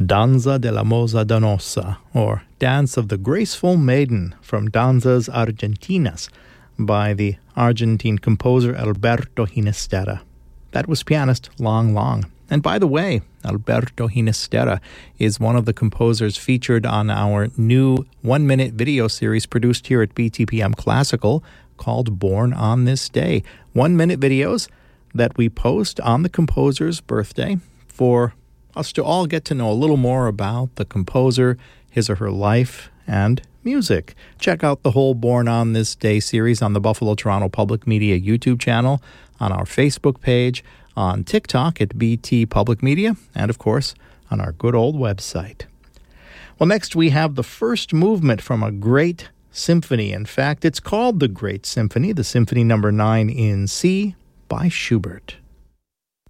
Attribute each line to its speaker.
Speaker 1: Danza della Moza Danosa, or Dance of the Graceful Maiden, from Danzas Argentinas by the Argentine composer Alberto Ginastera. That was pianist Long Long. And by the way, Alberto Ginastera is one of the composers featured on our new one-minute video series produced here at BTPM Classical called Born on This Day. 1-minute videos that we post on the composer's birthday for us to all get to know a little more about the composer, his or her life, and music. Check out the whole Born on This Day series on the Buffalo Toronto Public Media YouTube channel, on our Facebook page, on TikTok at BT Public Media, and of course, on our good old website. Well, next we have the first movement from a great symphony. In fact, it's called the Great Symphony, the Symphony No. 9 in C by Schubert.